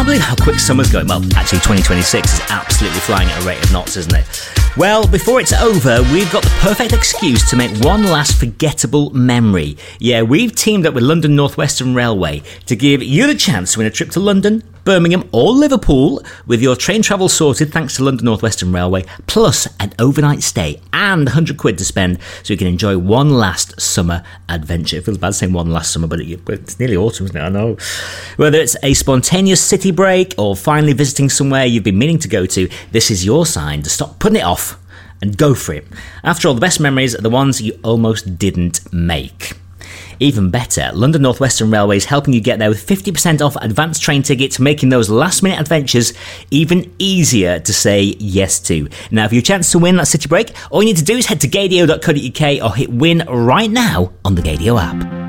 can't believe how quick summer's going. Well, actually 2026 is absolutely flying at a rate of knots, isn't it? Well, before it's over, we've got the perfect excuse to make one last forgettable memory. Yeah, we've teamed up with London North Western Railway to give you the chance to win a trip to London, Birmingham or Liverpool with your train travel sorted thanks to London North Western Railway, plus an overnight stay and £100 to spend so you can enjoy one last summer adventure. It feels bad saying one last summer, but it's nearly autumn, isn't it? I know. Whether it's a spontaneous city break or finally visiting somewhere you've been meaning to go to, this is your sign to stop putting it off and go for it. After all, the best memories are the ones you almost didn't make. Even better, London North Western Railway is helping you get there with 50% off advanced train tickets, making those last-minute adventures even easier to say yes to. Now, for your chance to win that city break, all you need to do is head to gadio.co.uk or hit win right now on the Gadio app.